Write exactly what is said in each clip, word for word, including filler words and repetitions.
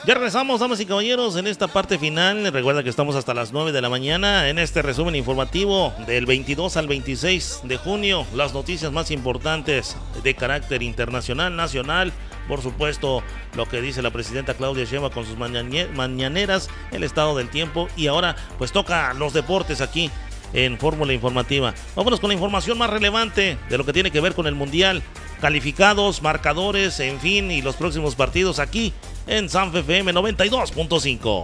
Ya regresamos, damas y caballeros, en esta parte final. Recuerda que estamos hasta las nueve de la mañana en este resumen informativo del veintidós al veintiséis de junio. Las noticias más importantes de carácter internacional, nacional. Por supuesto, lo que dice la presidenta Claudia Sheinbaum con sus mañaneras, el estado del tiempo. Y ahora, pues toca los deportes aquí en Fórmula Informativa. Vámonos con la información más relevante de lo que tiene que ver con el Mundial. Calificados, marcadores, en fin, y los próximos partidos aquí en Sanfe F M noventa y dos punto cinco.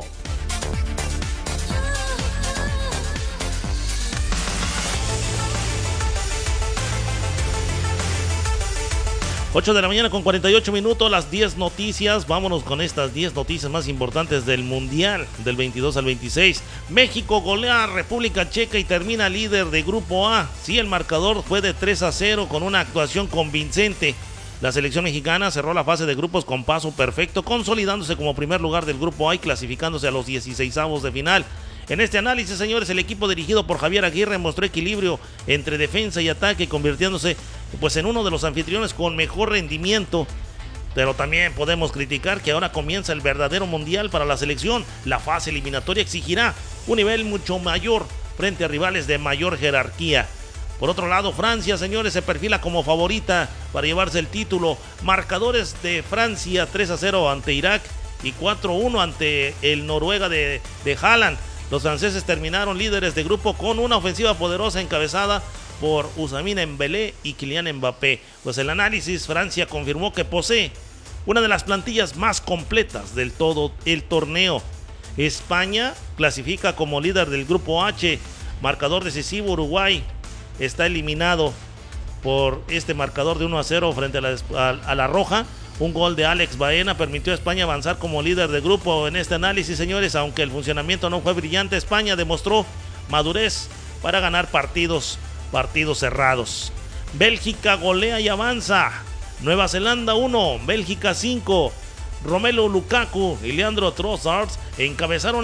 ocho de la mañana con cuarenta y ocho minutos, las diez noticias. Vámonos con estas diez noticias más importantes del Mundial del veintidós al veintiséis. México golea a República Checa y termina líder de Grupo A. Sí, el marcador fue de tres a cero con una actuación convincente. La selección mexicana cerró la fase de grupos con paso perfecto, consolidándose como primer lugar del Grupo A y clasificándose a los dieciseisavos de final. En este análisis, señores, el equipo dirigido por Javier Aguirre mostró equilibrio entre defensa y ataque, convirtiéndose pues en uno de los anfitriones con mejor rendimiento. Pero también podemos criticar que ahora comienza el verdadero mundial para la selección. La fase eliminatoria exigirá un nivel mucho mayor frente a rivales de mayor jerarquía. Por otro lado, Francia, señores, se perfila como favorita para llevarse el título. Marcadores de Francia: tres a cero ante Irak y cuatro a uno ante el Noruega de, de Haaland. Los franceses terminaron líderes de grupo con una ofensiva poderosa encabezada por Ousmane Dembélé y Kylian Mbappé. Pues el análisis, Francia confirmó que posee una de las plantillas más completas del todo el torneo. España clasifica como líder del grupo H. Marcador decisivo: Uruguay está eliminado por este marcador de uno a cero frente a la, a, a la Roja. Un gol de Alex Baena permitió a España avanzar como líder de grupo. En este análisis, señores, aunque el funcionamiento no fue brillante, España demostró madurez para ganar partidos, partidos cerrados. Bélgica golea y avanza. Nueva Zelanda uno, Bélgica cinco. Romelu Lukaku y Leandro Trossard encabezaron